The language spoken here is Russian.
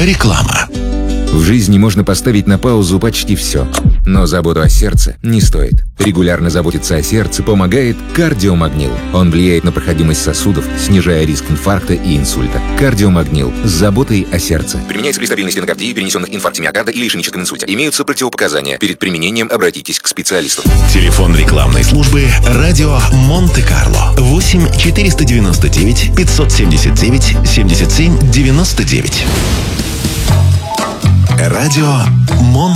Реклама. В жизни можно поставить на паузу почти все, но заботу о сердце не стоит. Регулярно заботиться о сердце помогает кардиомагнил. Он влияет на проходимость сосудов, снижая риск инфаркта и инсульта. Кардиомагнил с заботой о сердце. Применяется при стабильной стенокардии, перенесенных инфаркте миокарда или ишемическом инсульте. Имеются противопоказания. Перед применением обратитесь к специалисту. Телефон рекламной службы «Радио Монте-Карло» 8 499 579 77 99. Радио Монте-Карло.